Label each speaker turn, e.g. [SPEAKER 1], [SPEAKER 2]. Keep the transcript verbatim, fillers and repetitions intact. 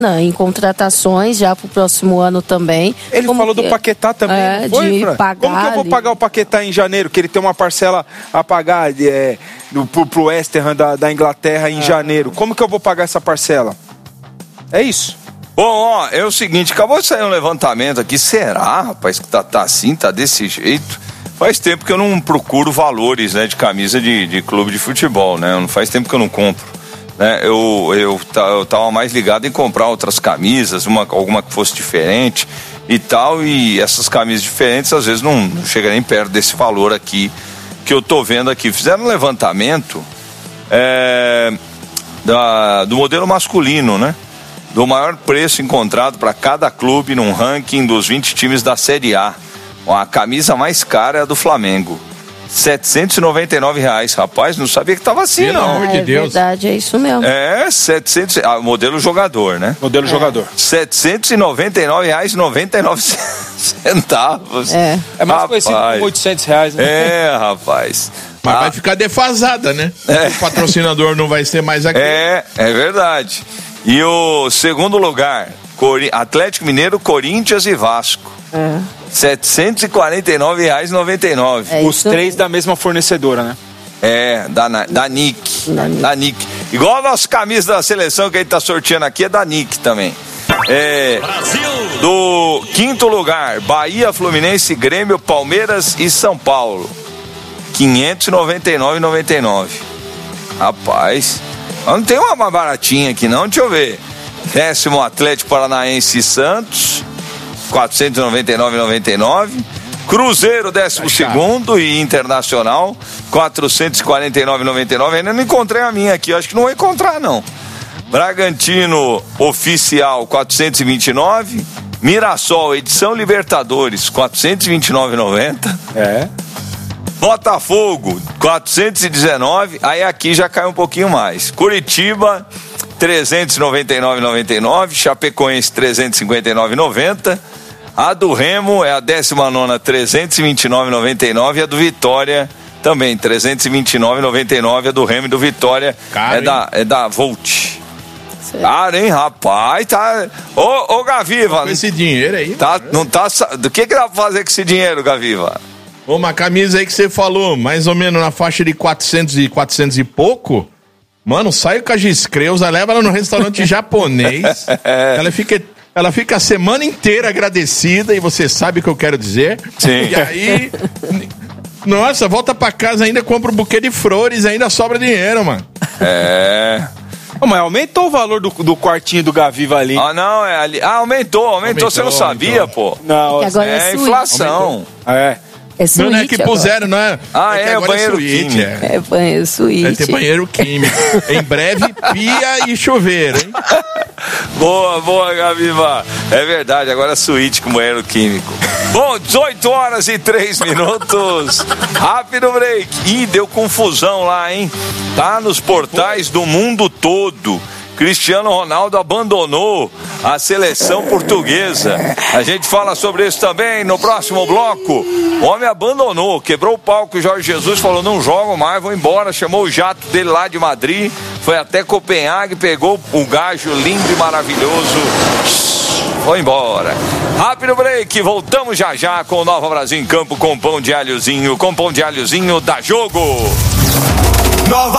[SPEAKER 1] Não, em contratações já pro próximo ano também.
[SPEAKER 2] Ele
[SPEAKER 1] Como
[SPEAKER 2] falou
[SPEAKER 1] que,
[SPEAKER 2] do Paquetá também,
[SPEAKER 1] é,
[SPEAKER 2] foi,
[SPEAKER 1] de
[SPEAKER 2] Fran?
[SPEAKER 1] pagar
[SPEAKER 2] Como que eu vou
[SPEAKER 1] ali.
[SPEAKER 2] pagar o Paquetá em janeiro, que ele tem uma parcela a pagar é, no, pro, pro West Ham da, da Inglaterra em é. janeiro? Como que eu vou pagar essa parcela? É isso.
[SPEAKER 3] Bom, ó, é o seguinte, acabou de sair um levantamento aqui, será, rapaz, que tá, tá assim, tá desse jeito? Faz tempo que eu não procuro valores, né, de camisa de, de clube de futebol, né, não faz tempo que eu não compro. Né, eu, eu, eu tava mais ligado em comprar outras camisas, uma, alguma que fosse diferente e tal, e essas camisas diferentes às vezes não, não chega nem perto desse valor aqui que eu tô vendo aqui. Fizeram um levantamento é, da, do modelo masculino, né? Do maior preço encontrado para cada clube num ranking dos vinte times da Série A. A camisa mais cara é a do Flamengo. setecentos e noventa e nove reais, rapaz, não sabia que tava assim,
[SPEAKER 1] Pelo
[SPEAKER 3] não.
[SPEAKER 1] amor de é Deus. Verdade, é isso mesmo.
[SPEAKER 3] É, setecentos, ah, modelo jogador, né?
[SPEAKER 2] Modelo é. jogador.
[SPEAKER 3] setecentos e noventa e nove reais e noventa e nove centavos.
[SPEAKER 1] É.
[SPEAKER 2] É mais conhecido como oitocentos reais, né?
[SPEAKER 3] É, rapaz.
[SPEAKER 4] Mas
[SPEAKER 3] ah.
[SPEAKER 4] vai ficar defasada, né? É. O patrocinador não vai ser mais aqui.
[SPEAKER 3] É, é verdade. E o segundo lugar, Atlético Mineiro, Corinthians e Vasco.
[SPEAKER 1] É.
[SPEAKER 3] setecentos e quarenta e nove reais e noventa e nove centavos.
[SPEAKER 2] É Os três da mesma fornecedora, né?
[SPEAKER 3] É, da, da Nick. Da, da Nick. Igual a nossa camisa da seleção que a gente tá sorteando aqui é da Nick também. É, do quinto lugar, Bahia, Fluminense, Grêmio, Palmeiras e São Paulo. quinhentos e noventa e nove reais e noventa e nove centavos. Rapaz, não tem uma mais baratinha aqui não, deixa eu ver. Décimo, Atlético Paranaense e Santos, quatrocentos e noventa e nove reais e noventa e nove centavos. Cruzeiro, décimo segundo e Internacional, quatrocentos e quarenta e nove reais e noventa e nove centavos. Ainda não encontrei a minha aqui, acho que não vou encontrar não. Bragantino Oficial, quatrocentos e vinte e nove reais. Mirassol, edição Libertadores, quatrocentos e vinte e nove reais e noventa centavos.
[SPEAKER 2] É.
[SPEAKER 3] Botafogo, quatrocentos e dezenove reais. Aí aqui já cai um pouquinho mais. Curitiba, trezentos e noventa e nove reais e noventa e nove centavos. Chapecoense, trezentos e cinquenta e nove reais e noventa centavos. A do Remo é a décima nona, trezentos e vinte e nove reais e noventa e nove centavos. E a do Vitória também, trezentos e vinte e nove reais e noventa e nove centavos. A do Remo e do Vitória Caro, é, da, é da Volt. Cara, hein, rapaz, tá... Ô, ô Gaviva...
[SPEAKER 4] Com esse dinheiro aí...
[SPEAKER 3] Tá, não tá... Do que que dá pra fazer com esse dinheiro, Gaviva?
[SPEAKER 4] Uma camisa aí que você falou, mais ou menos na faixa de quatrocentos e quatrocentos e pouco... Mano, sai com a Giscreusa, leva ela no restaurante japonês... Ela fica... Ela fica a semana inteira agradecida, e você sabe o que eu quero dizer.
[SPEAKER 3] Sim.
[SPEAKER 4] E aí... Nossa, volta pra casa ainda, compra um buquê de flores, ainda sobra dinheiro, mano.
[SPEAKER 3] É...
[SPEAKER 2] Oh, mas aumentou o valor do, do quartinho do Gaviva ali.
[SPEAKER 3] Ah, não, é ali. Ah, aumentou, aumentou, aumentou você não sabia, aumentou. Pô.
[SPEAKER 2] Não,
[SPEAKER 1] é, agora é,
[SPEAKER 3] é inflação.
[SPEAKER 2] É.
[SPEAKER 4] É suíte, não é que puseram, não é?
[SPEAKER 3] Ah, é, é, é banheiro
[SPEAKER 4] é suíte,
[SPEAKER 3] químico.
[SPEAKER 4] É.
[SPEAKER 1] é banheiro suíte.
[SPEAKER 4] Vai ter banheiro químico. Em breve, pia e chuveiro, hein?
[SPEAKER 3] Boa, boa, Gaviva. É verdade, agora é suíte com banheiro químico. Bom, dezoito horas e três minutos. Rápido break. Ih, deu confusão lá, hein? Tá nos portais do mundo todo. Cristiano Ronaldo abandonou a seleção portuguesa. A gente fala sobre isso também no próximo bloco. O homem abandonou, quebrou o palco. O Jorge Jesus falou: não jogo mais, vou embora. Chamou o jato dele lá de Madrid, foi até Copenhague, pegou o gajo lindo e maravilhoso, foi embora. Rápido break, voltamos já já com o Nova Brasil em Campo, com pão de alhozinho, com pão de alhozinho, dá jogo.
[SPEAKER 5] Nova